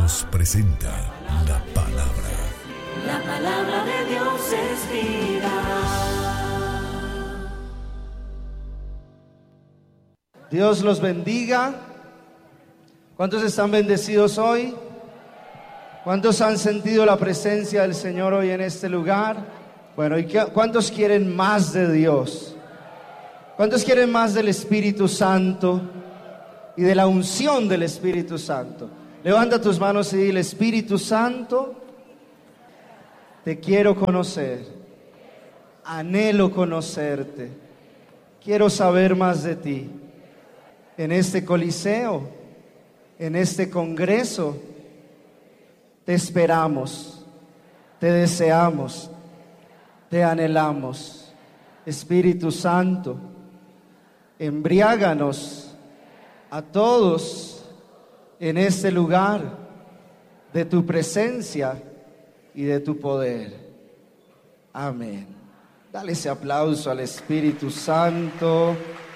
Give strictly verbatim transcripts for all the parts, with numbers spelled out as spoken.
Radios presenta la palabra. La palabra de Dios es vida. Dios los bendiga. ¿Cuántos están bendecidos hoy? ¿Cuántos han sentido la presencia del Señor hoy en este lugar? Bueno, ¿y qué, cuántos quieren más de Dios? ¿Cuántos quieren más del Espíritu Santo y de la unción del Espíritu Santo? Levanta tus manos y dile: Espíritu Santo, te quiero conocer, anhelo conocerte, quiero saber más de ti. En este coliseo, en este congreso, te esperamos, te deseamos, te anhelamos. Espíritu Santo, embriáganos a todos en este lugar de tu presencia y de tu poder. Amén. Dale ese aplauso al Espíritu Santo.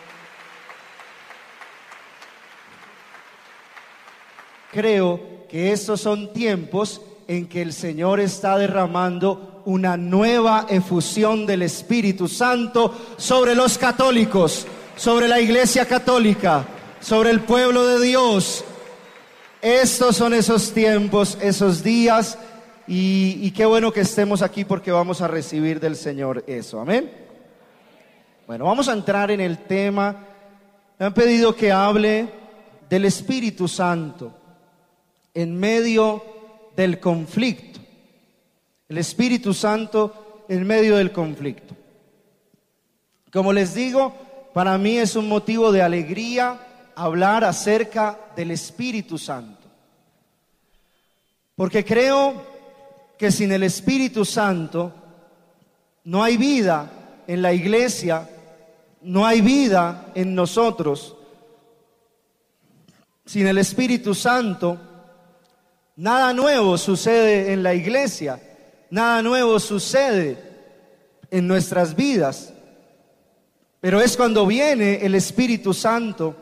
Creo que estos son tiempos en que el Señor está derramando una nueva efusión del Espíritu Santo sobre los católicos, sobre la Iglesia Católica, sobre el pueblo de Dios. Estos son esos tiempos, esos días, y, y qué bueno que estemos aquí porque vamos a recibir del Señor eso, amén. Bueno, vamos a entrar en el tema. Me han pedido que hable del Espíritu Santo en medio del conflicto. El Espíritu Santo en medio del conflicto. Como les digo, para mí es un motivo de alegría hablar acerca del Espíritu Santo, porque creo que sin el Espíritu Santo no hay vida en la iglesia, no hay vida en nosotros. Sin el Espíritu Santo nada nuevo sucede en la iglesia, nada nuevo sucede en nuestras vidas. Pero es cuando viene el Espíritu Santo,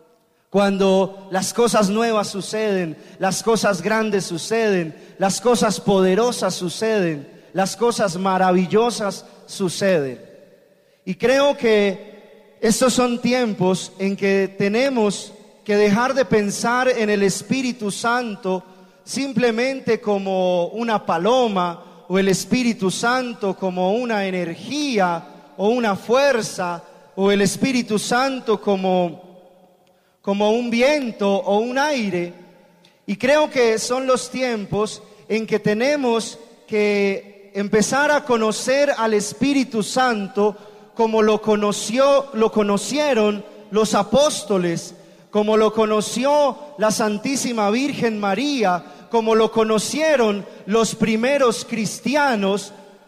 cuando las cosas nuevas suceden, las cosas grandes suceden, las cosas poderosas suceden, las cosas maravillosas suceden. Y creo que estos son tiempos en que tenemos que dejar de pensar en el Espíritu Santo simplemente como una paloma, o el Espíritu Santo como una energía o una fuerza, o el Espíritu Santo como, como un viento o un aire. Y creo que son los tiempos en que tenemos que empezar a conocer al Espíritu Santo como lo conoció, lo conocieron los apóstoles, como lo conoció la Santísima Virgen María, como lo conocieron los primeros cristianos,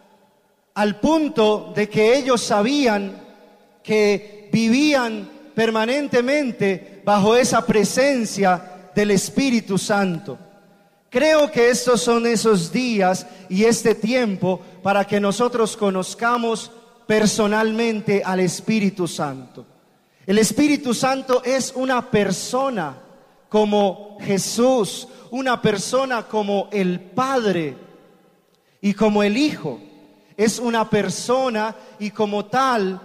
al punto de que ellos sabían que vivían permanentemente bajo esa presencia del Espíritu Santo. Creo que estos son esos días y este tiempo para que nosotros conozcamos personalmente al Espíritu Santo. El Espíritu Santo es una persona como Jesús, una persona como el Padre y como el Hijo. Es una persona y como tal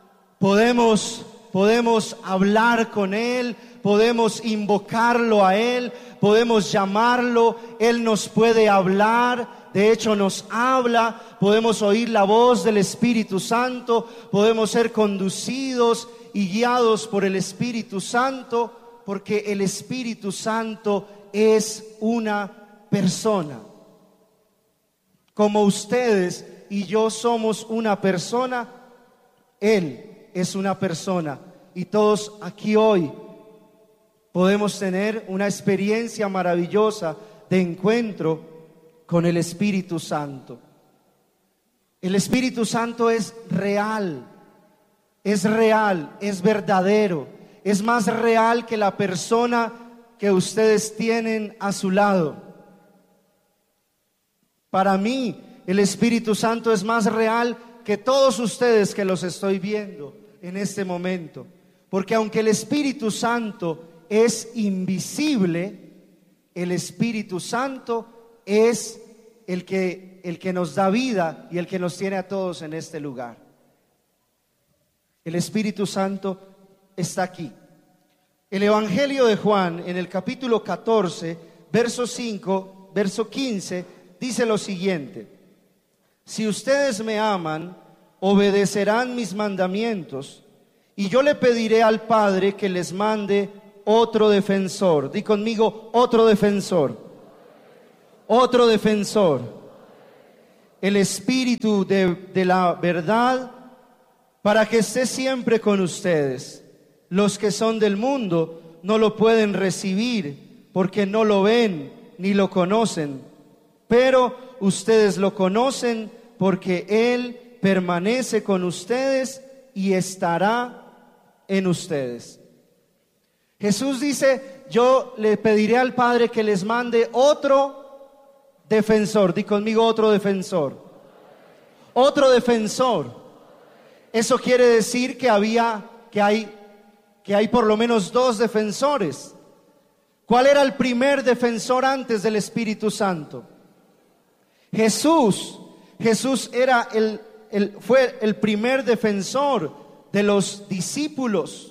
podemos, podemos hablar con Él, podemos invocarlo a Él, podemos llamarlo, Él nos puede hablar. De hecho nos habla, podemos oír la voz del Espíritu Santo, podemos ser conducidos y guiados por el Espíritu Santo, porque el Espíritu Santo es una persona. Como ustedes y yo somos una persona, Él es una persona. Y todos aquí hoy podemos tener una experiencia maravillosa de encuentro con el Espíritu Santo. El Espíritu Santo es real, es real, es verdadero, es más real que la persona que ustedes tienen a su lado. Para mí, el Espíritu Santo es más real que todos ustedes que los estoy viendo en este momento. Porque aunque el Espíritu Santo es invisible, el Espíritu Santo es el que, el que nos da vida y el que nos tiene a todos en este lugar. El Espíritu Santo está aquí. El Evangelio de Juan, en el capítulo catorce, verso cinco, verso quince, dice lo siguiente: si ustedes me aman, obedecerán mis mandamientos, y yo le pediré al Padre que les mande otro defensor. Di conmigo, otro defensor. Otro defensor. El Espíritu de, de la verdad, para que esté siempre con ustedes. Los que son del mundo no lo pueden recibir, porque no lo ven ni lo conocen. Pero ustedes lo conocen, porque Él permanece con ustedes y estará en ustedes. Jesús dice: yo le pediré al Padre que les mande otro defensor. Di conmigo, otro defensor. Otro defensor. Eso quiere decir que había, que hay, que hay por lo menos dos defensores. ¿Cuál era el primer defensor antes del Espíritu Santo? Jesús. Jesús era el, el, fue el primer defensor de los discípulos.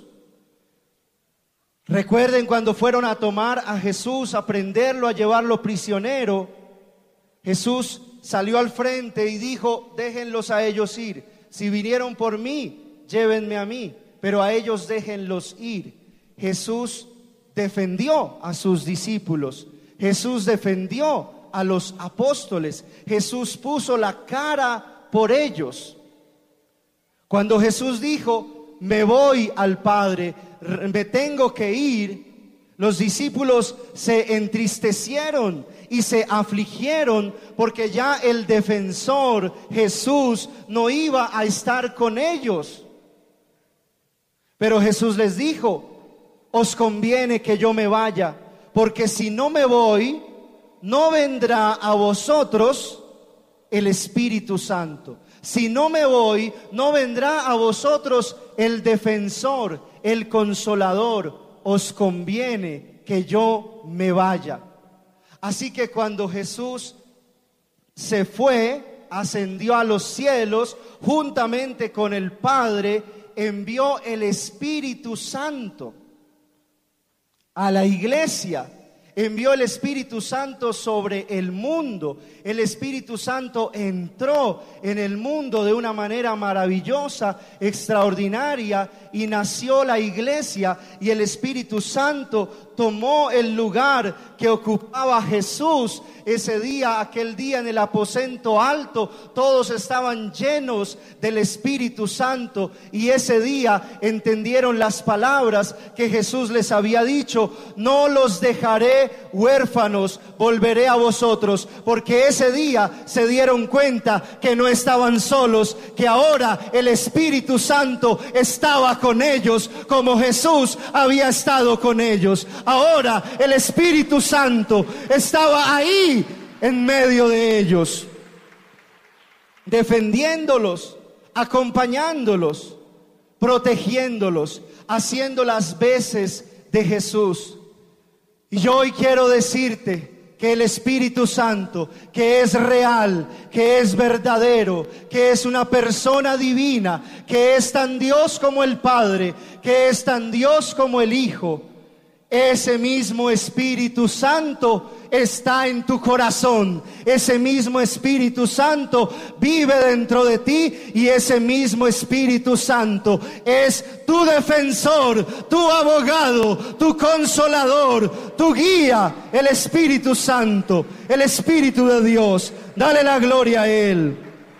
Recuerden cuando fueron a tomar a Jesús, a prenderlo, a llevarlo prisionero. Jesús salió al frente y dijo: déjenlos a ellos ir. Si vinieron por mí, llévenme a mí, pero a ellos déjenlos ir. Jesús defendió a sus discípulos. Jesús defendió a los apóstoles. Jesús puso la cara por ellos. Cuando Jesús dijo: me voy al Padre, me tengo que ir, los discípulos se entristecieron y se afligieron, porque ya el defensor Jesús no iba a estar con ellos. Pero Jesús les dijo: os conviene que yo me vaya, porque si no me voy, no vendrá a vosotros el Espíritu Santo. Si no me voy, no vendrá a vosotros el defensor, el consolador. Os conviene que yo me vaya. Así que cuando Jesús se fue, ascendió a los cielos, juntamente con el Padre, envió el Espíritu Santo a la iglesia. Envió el Espíritu Santo sobre el mundo. El Espíritu Santo entró en el mundo de una manera maravillosa, extraordinaria, y nació la iglesia. Y el Espíritu Santo tomó el lugar que ocupaba Jesús ese día, aquel día en el aposento alto. Todos estaban llenos del Espíritu Santo, y ese día entendieron las palabras que Jesús les había dicho: no los dejaré huérfanos, volveré a vosotros. Porque ese día se dieron cuenta que no estaban solos, que ahora el Espíritu Santo estaba con ellos, como Jesús había estado con ellos. Ahora el Espíritu Santo estaba ahí en medio de ellos, defendiéndolos, acompañándolos, protegiéndolos, haciendo las veces de Jesús. Y yo hoy quiero decirte que el Espíritu Santo, que es real, que es verdadero, que es una persona divina, que es tan Dios como el Padre, que es tan Dios como el Hijo, ese mismo Espíritu Santo está en tu corazón. Ese mismo Espíritu Santo vive dentro de ti, y ese mismo Espíritu Santo es tu defensor, tu abogado, tu consolador, tu guía. El Espíritu Santo, el Espíritu de Dios. Dale la gloria a Él.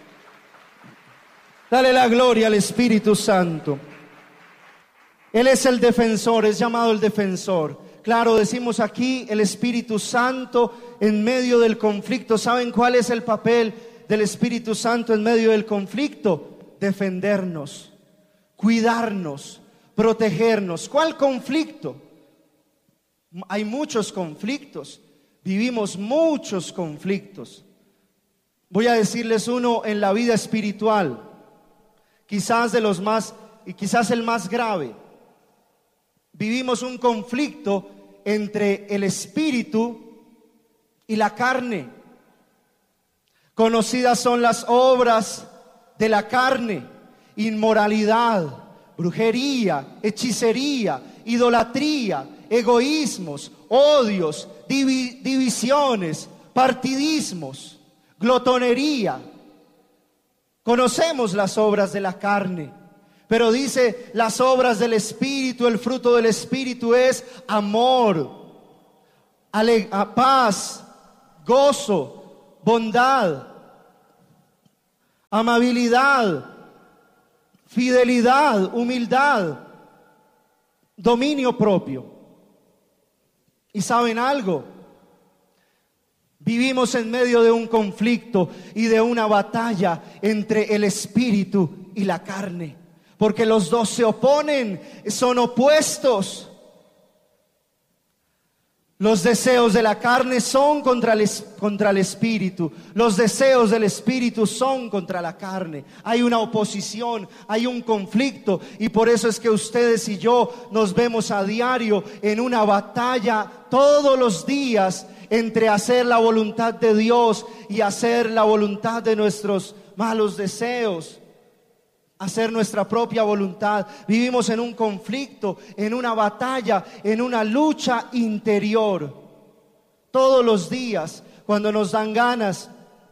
Dale la gloria al Espíritu Santo. Él es el defensor, es llamado el defensor. Claro, decimos aquí el Espíritu Santo en medio del conflicto. ¿Saben cuál es el papel del Espíritu Santo en medio del conflicto? Defendernos, cuidarnos, protegernos. ¿Cuál conflicto? Hay muchos conflictos, vivimos muchos conflictos. Voy a decirles uno en la vida espiritual, quizás de los más, y quizás el más grave. Vivimos un conflicto entre el espíritu y la carne. Conocidas son las obras de la carne: inmoralidad, brujería, hechicería, idolatría, egoísmos, odios, divi- divisiones, partidismos, glotonería. Conocemos las obras de la carne, pero dice las obras del Espíritu. El fruto del Espíritu es amor, ale- paz, gozo, bondad, amabilidad, fidelidad, humildad, dominio propio. ¿Y saben algo? Vivimos en medio de un conflicto y de una batalla entre el espíritu y la carne, porque los dos se oponen, son opuestos. Los deseos de la carne son contra el, es- contra el espíritu. Los deseos del espíritu son contra la carne. Hay una oposición, hay un conflicto, y por eso es que ustedes y yo nos vemos a diario en una batalla todos los días entre hacer la voluntad de Dios y hacer la voluntad de nuestros malos deseos. Hacer nuestra propia voluntad. Vivimos en un conflicto, en una batalla, en una lucha interior. Todos los días, cuando nos dan ganas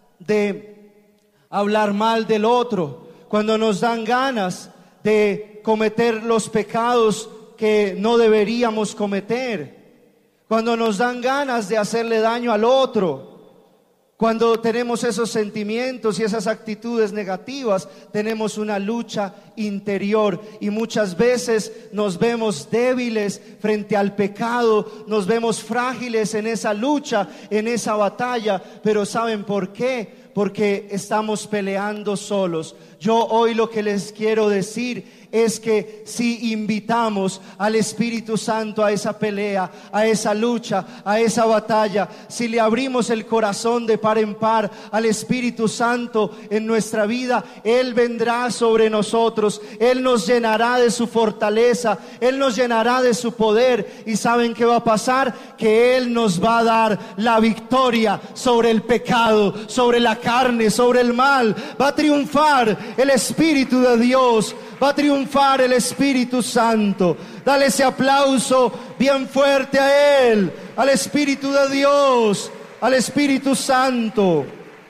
de hablar mal del otro, cuando nos dan ganas de cometer los pecados que no deberíamos cometer, cuando nos dan ganas de hacerle daño al otro, cuando tenemos esos sentimientos y esas actitudes negativas, tenemos una lucha interior, y muchas veces nos vemos débiles frente al pecado, nos vemos frágiles en esa lucha, en esa batalla. Pero ¿saben por qué? Porque estamos peleando solos. Yo hoy lo que les quiero decir es que si invitamos al Espíritu Santo a esa pelea, a esa lucha, a esa batalla, si le abrimos el corazón de par en par al Espíritu Santo en nuestra vida, Él vendrá sobre nosotros, Él nos llenará de su fortaleza, Él nos llenará de su poder. ¿Y saben qué va a pasar? Que Él nos va a dar la victoria sobre el pecado, sobre la carne, sobre el mal. Va a triunfar el Espíritu de Dios, va a triunfar el Espíritu Santo. Dale ese aplauso bien fuerte a Él, al Espíritu de Dios, al Espíritu Santo.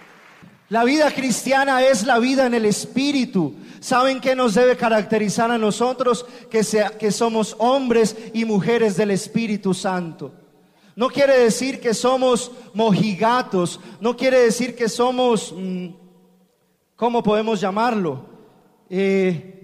La vida cristiana es la vida en el Espíritu. ¿Saben qué nos debe caracterizar a nosotros? Que, sea, que somos hombres y mujeres del Espíritu Santo. No quiere decir que somos mojigatos, no quiere decir que somos, ¿cómo podemos llamarlo? Eh...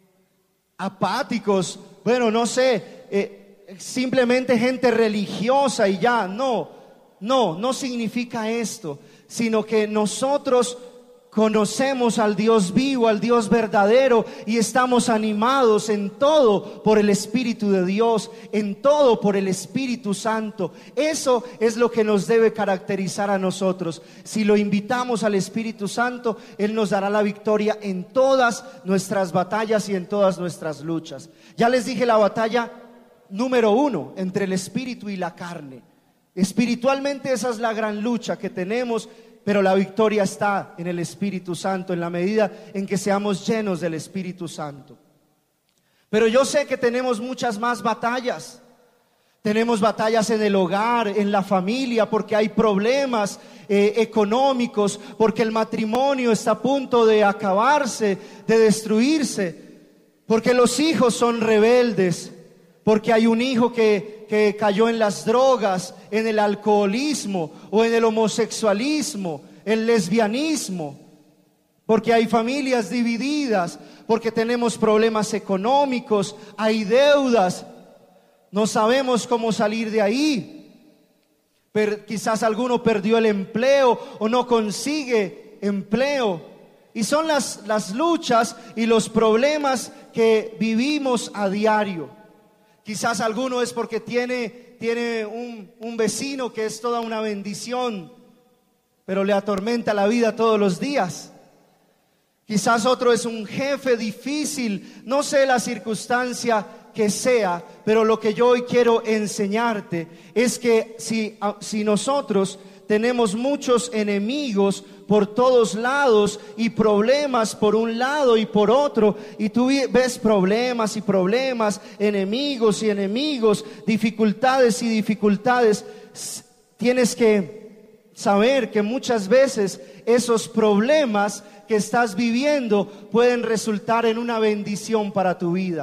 apáticos, bueno, no sé, eh, simplemente gente religiosa y ya. No, no, no significa esto, sino que nosotros conocemos al Dios vivo, al Dios verdadero, y estamos animados en todo por el Espíritu de Dios, en todo por el Espíritu Santo. Eso es lo que nos debe caracterizar a nosotros. Si lo invitamos al Espíritu Santo, Él nos dará la victoria en todas nuestras batallas y en todas nuestras luchas. Ya les dije la batalla número uno entre el Espíritu y la carne. Espiritualmente esa es la gran lucha que tenemos, pero la victoria está en el Espíritu Santo, en la medida en que seamos llenos del Espíritu Santo. Pero yo sé que tenemos muchas más batallas. Tenemos batallas en el hogar, en la familia, porque hay problemas eh, económicos, porque el matrimonio está a punto de acabarse, de destruirse, porque los hijos son rebeldes, porque hay un hijo que, que cayó en las drogas, en el alcoholismo o en el homosexualismo, el lesbianismo, porque hay familias divididas, porque tenemos problemas económicos, hay deudas, no sabemos cómo salir de ahí. Pero quizás alguno perdió el empleo o no consigue empleo, y son las, las luchas y los problemas que vivimos a diario. Quizás alguno es porque tiene, tiene un, un vecino que es toda una bendición, pero le atormenta la vida todos los días. Quizás otro es un jefe difícil, no sé la circunstancia que sea, pero lo que yo hoy quiero enseñarte es que si, si nosotros tenemos muchos enemigos por todos lados y problemas por un lado y por otro, y tú ves problemas y problemas, enemigos y enemigos, dificultades y dificultades. Tienes que saber que muchas veces esos problemas que estás viviendo pueden resultar en una bendición para tu vida,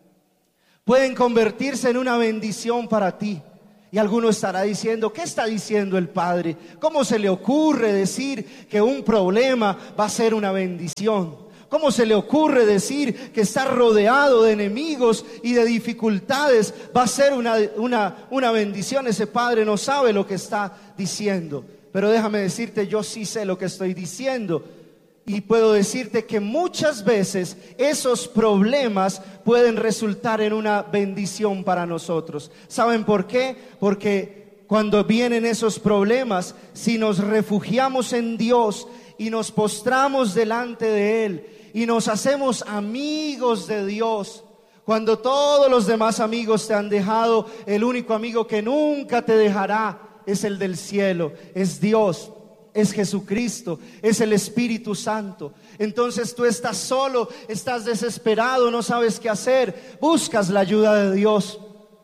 pueden convertirse en una bendición para ti. Y alguno estará diciendo, ¿qué está diciendo el Padre? ¿Cómo se le ocurre decir que un problema va a ser una bendición? ¿Cómo se le ocurre decir que estar rodeado de enemigos y de dificultades va a ser una, una, una bendición? Ese padre no sabe lo que está diciendo. Pero déjame decirte, yo sí sé lo que estoy diciendo. Y puedo decirte que muchas veces esos problemas pueden resultar en una bendición para nosotros. ¿Saben por qué? Porque cuando vienen esos problemas, si nos refugiamos en Dios y nos postramos delante de Él y nos hacemos amigos de Dios, cuando todos los demás amigos te han dejado, el único amigo que nunca te dejará es el del cielo, es Dios. Es Jesucristo, es el Espíritu Santo. Entonces tú estás solo, estás desesperado, no sabes qué hacer, buscas la ayuda de Dios,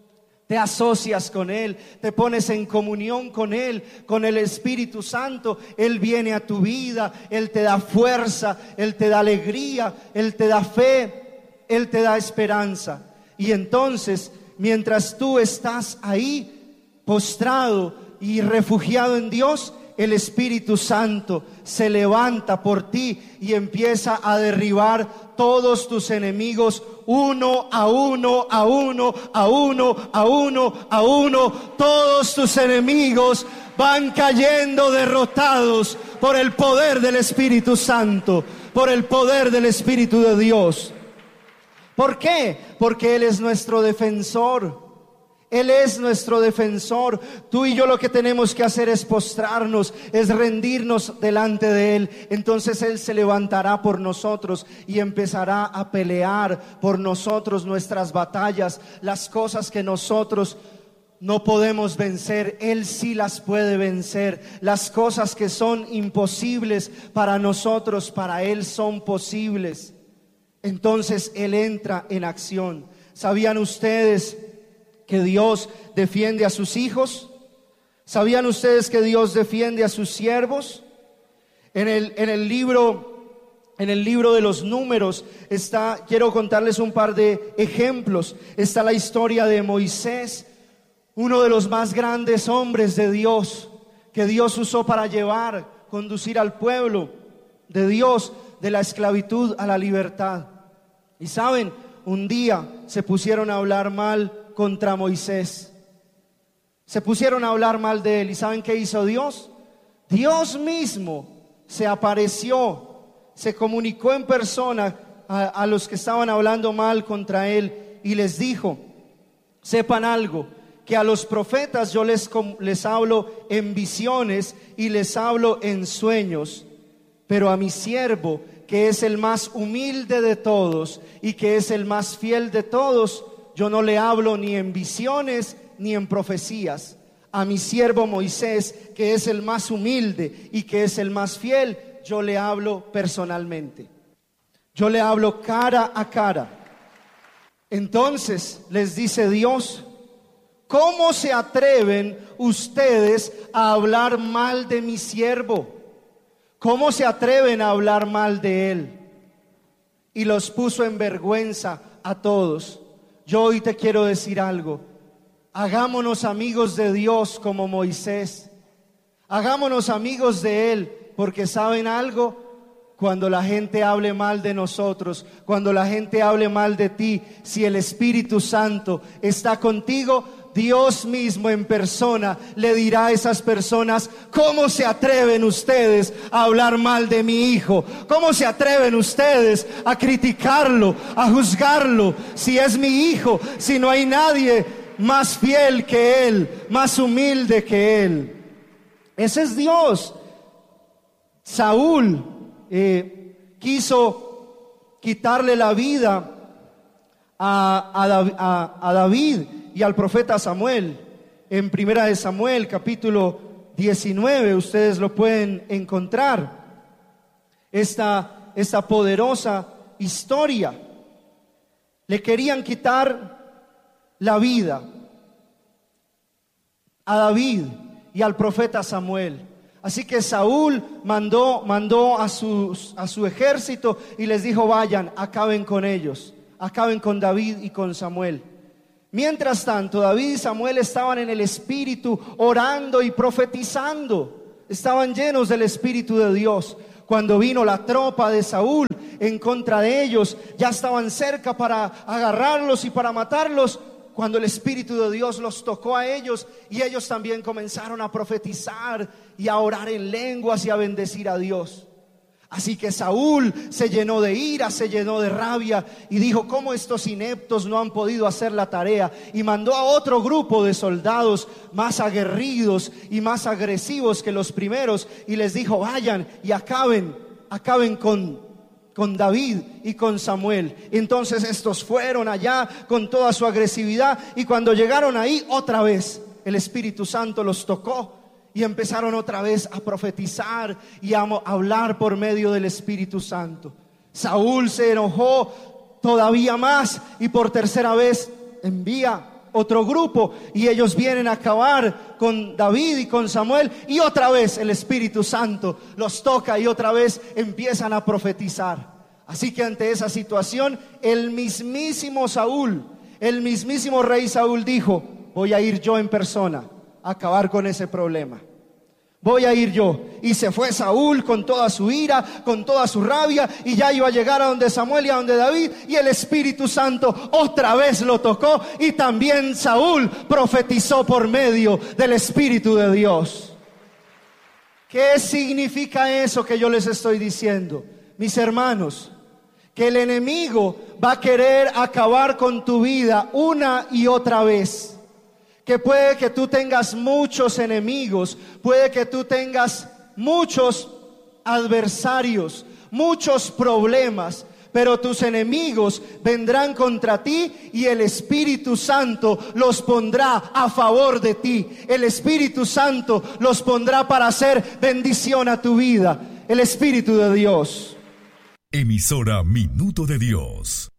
te asocias con Él, te pones en comunión con Él, con el Espíritu Santo. Él viene a tu vida, Él te da fuerza, Él te da alegría, Él te da fe, Él te da esperanza. Y entonces, mientras tú estás ahí postrado y refugiado en Dios, el Espíritu Santo se levanta por ti y empieza a derribar todos tus enemigos uno a uno, a uno, a uno, a uno, a uno. Todos tus enemigos van cayendo derrotados por el poder del Espíritu Santo, por el poder del Espíritu de Dios. ¿Por qué? Porque Él es nuestro defensor. Él es nuestro defensor. Tú y yo lo que tenemos que hacer es postrarnos, es rendirnos delante de Él. Entonces Él se levantará por nosotros y empezará a pelear por nosotros nuestras batallas. Las cosas que nosotros no podemos vencer, Él sí las puede vencer. Las cosas que son imposibles para nosotros, para Él son posibles. Entonces Él entra en acción. ¿Sabían ustedes que Dios defiende a sus hijos? ¿Sabían ustedes que Dios defiende a sus siervos? En el, en el libro, en el libro de los Números está, quiero contarles un par de ejemplos. Está la historia de Moisés, uno de los más grandes hombres de Dios, que Dios usó para llevar, conducir al pueblo de Dios de la esclavitud a la libertad. Y saben, un día se pusieron a hablar mal contra Moisés. Se pusieron a hablar mal de él. ¿Y saben qué hizo Dios? Dios mismo se apareció, se comunicó en persona a, a los que estaban hablando mal contra él y les dijo: sepan algo, que a los profetas yo les, les hablo en visiones y les hablo en sueños, pero a mi siervo, que es el más humilde de todos y que es el más fiel de todos, yo no le hablo ni en visiones ni en profecías. A mi siervo Moisés, que es el más humilde y que es el más fiel, yo le hablo personalmente. Yo le hablo cara a cara. Entonces les dice Dios: ¿cómo se atreven ustedes a hablar mal de mi siervo? ¿Cómo se atreven a hablar mal de él? Y los puso en vergüenza a todos. Yo hoy te quiero decir algo. Hagámonos amigos de Dios como Moisés. Hagámonos amigos de Él, porque ¿saben algo? Cuando la gente hable mal de nosotros, cuando la gente hable mal de ti, si el Espíritu Santo está contigo, Dios mismo en persona le dirá a esas personas: ¿cómo se atreven ustedes a hablar mal de mi hijo? ¿Cómo se atreven ustedes a criticarlo, a juzgarlo? Si es mi hijo, si no hay nadie más fiel que él, más humilde que él. Ese es Dios. Saúl eh, quiso quitarle la vida a, a, a, a David y al profeta Samuel. En primera de Samuel capítulo diecinueve, ustedes lo pueden encontrar, esta, esta poderosa historia. Le querían quitar la vida a David y al profeta Samuel. Así que Saúl mandó, mandó a, sus, a su ejército y les dijo: vayan, acaben con ellos, acaben con David y con Samuel. Mientras tanto, David y Samuel estaban en el Espíritu, orando y profetizando. Estaban llenos del Espíritu de Dios. Cuando vino la tropa de Saúl en contra de ellos, ya estaban cerca para agarrarlos y para matarlos, cuando el Espíritu de Dios los tocó a ellos, y ellos también comenzaron a profetizar y a orar en lenguas y a bendecir a Dios. Así que Saúl se llenó de ira, se llenó de rabia y dijo: ¿cómo estos ineptos no han podido hacer la tarea? Y mandó a otro grupo de soldados más aguerridos y más agresivos que los primeros, y les dijo: vayan y acaben, acaben con, con David y con Samuel. Entonces estos fueron allá con toda su agresividad, y cuando llegaron ahí, otra vez el Espíritu Santo los tocó. Y empezaron otra vez a profetizar y a hablar por medio del Espíritu Santo. Saúl se enojó todavía más y por tercera vez envía otro grupo, y ellos vienen a acabar con David y con Samuel, y otra vez el Espíritu Santo los toca y otra vez empiezan a profetizar. Así que ante esa situación, el mismísimo Saúl, el mismísimo rey Saúl dijo: voy a ir yo en persona a acabar con ese problema. Voy a ir yo. Y se fue Saúl con toda su ira, con toda su rabia, y ya iba a llegar a donde Samuel y a donde David, y el Espíritu Santo otra vez lo tocó, y también Saúl profetizó por medio del Espíritu de Dios. ¿Qué significa eso que yo les estoy diciendo? Mis hermanos, que el enemigo va a querer acabar con tu vida una y otra vez. Que puede que tú tengas muchos enemigos, puede que tú tengas muchos adversarios, muchos problemas, pero tus enemigos vendrán contra ti y el Espíritu Santo los pondrá a favor de ti. El Espíritu Santo los pondrá para hacer bendición a tu vida. El Espíritu de Dios. Emisora Minuto de Dios.